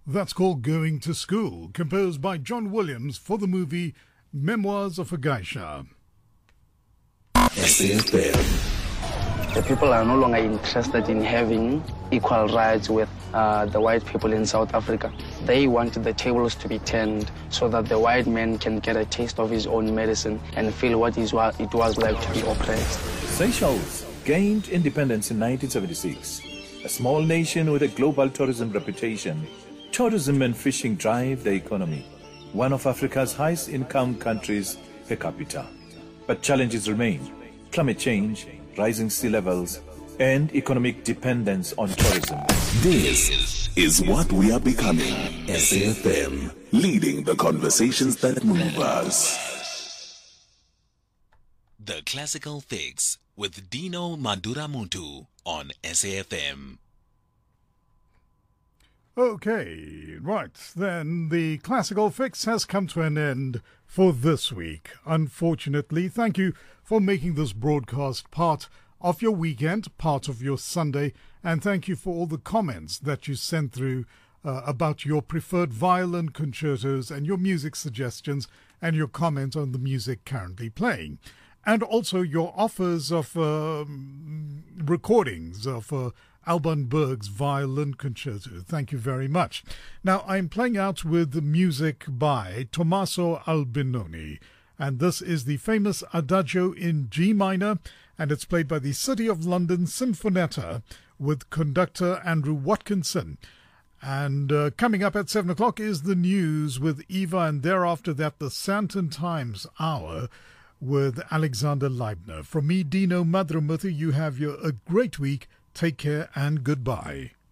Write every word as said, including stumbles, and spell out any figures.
That's called Going to School, composed by John Williams for the movie Memoirs of a Geisha. S A F M. The people are no longer interested in having equal rights with uh, the white people in South Africa. They want the tables to be turned so that the white man can get a taste of his own medicine and feel what is what it was like to be oppressed. Seychelles gained independence in nineteen seventy-six. A small nation with a global tourism reputation, tourism and fishing drive the economy. One of Africa's highest income countries per capita. But challenges remain. Climate change, rising sea levels, and economic dependence on tourism. This is what we are becoming. S A F M, leading the conversations that move us. The Classical Fix with Dino Maduramuntu on S A F M. Okay, right, then the Classical Fix has come to an end for this week. Unfortunately, thank you for making this broadcast part of your weekend, part of your Sunday, and thank you for all the comments that you sent through uh, about your preferred violin concertos and your music suggestions and your comment on the music currently playing. And also your offers of uh, recordings of uh, Alban Berg's violin concerto. Thank you very much. Now, I'm playing out with the music by Tommaso Albinoni, and this is the famous Adagio in G minor, and it's played by the City of London Sinfonetta with conductor Andrew Watkinson. And uh, coming up at seven o'clock is the news with Eva, and thereafter that the Sandton Times Hour with Alexander Leibner. From me, Dino Madramuthu, you have your a great week. Take care and goodbye.